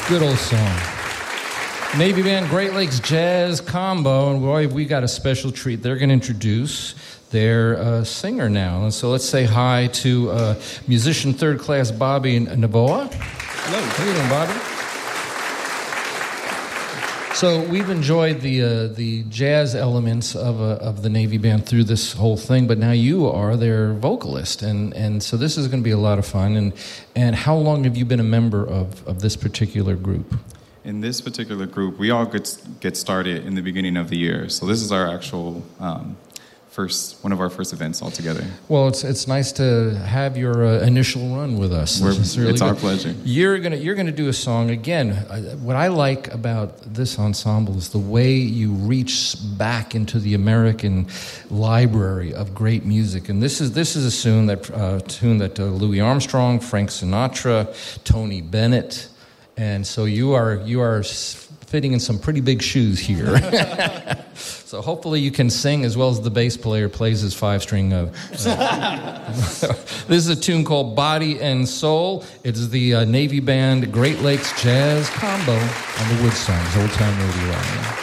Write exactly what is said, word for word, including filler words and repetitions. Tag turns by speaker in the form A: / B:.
A: Good old song. Navy Band Great Lakes Jazz Combo, and boy, we got a special treat. They're going to introduce their uh, singer now. And so let's say hi to uh, musician third class Bobby Novoa. Hello. How you doing, Bobby? So we've enjoyed the uh, the jazz elements of uh, of the Navy Band through this whole thing, but now you are their vocalist, and, and so this is going to be a lot of fun. And and how long have you been a member of, of this particular group?
B: In this particular group, we all get get started in the beginning of the year. So this is our actual um, first one of our first events all together.
A: Well, it's it's nice to have your uh, initial run with us.
B: We're,
A: it's really
B: it's our
A: good.
B: pleasure.
A: You're gonna you're gonna do a song again. Uh, what I like about this ensemble is the way you reach back into the American library of great music. And this is this is a tune that uh, tune that uh, Louis Armstrong, Frank Sinatra, Tony Bennett. And so you are you are fitting in some pretty big shoes here. So hopefully you can sing as well as the bass player plays his five-string. Uh, uh, this is a tune called Body and Soul. It's the uh, Navy Band Great Lakes Jazz Combo on the Wood Songs, Old Time Radio.